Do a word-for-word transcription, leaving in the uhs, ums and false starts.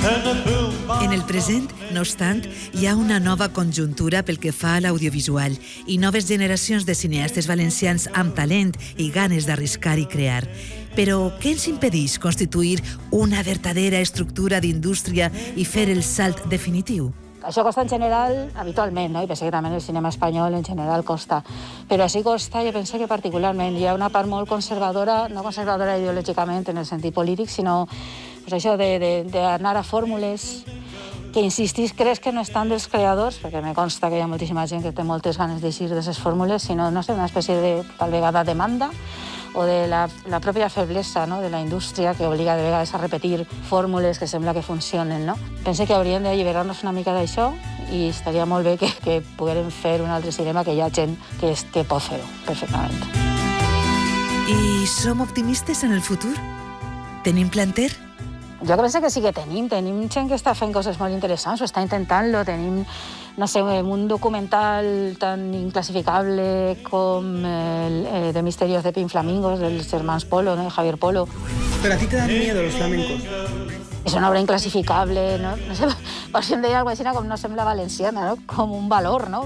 En el present, no obstant, hi ha una nova conjuntura pel que fa a l'audiovisual i noves generacions de cineastes valencians amb talent i ganes d'arriscar i crear. Però què ens impedeix constituir una verdadera estructura d'indústria i fer el salt definitiu? Això costa en general, habitualment, no? I penso que també el cinema espanyol en general costa. Però així costa, jo penso que particularment hi ha una part molt conservadora, no conservadora ideològicament en el sentit polític, sinó pues això d'anar a fórmules que insistís, creus que no estan dels creadors, perquè me consta que hi ha moltíssima gent que té moltes ganes d'eixir d'aquestes fórmules, sinó, no sé, una espècie de, tal vegada, demanda o de la, la pròpia feblesa, no?, de la indústria que obliga de vegades a repetir fórmules que sembla que funcionen, no? Penso que hauríem d'alliberar-nos una mica d'això i estaria molt bé que, que poguérem fer un altre cinema, que hi ha gent que, és, que pot fer-ho perfectament. I som optimistes en el futur? Tenim planter? Jo penso que sí que tenim. Tenim gent que està fent coses molt interessants, o està intentant-lo. Tenim, no sé, un documental tan inclassificable com el eh, de Misterios de Pink Flamingos, dels germans Polo, ¿no?, Javier Polo. ¿Pero a ti te dan miedo los flamencos? És una obra inclassificable, no? No sé, per si em deia alguna cosa com no sembla valenciana, no? Com un valor, no?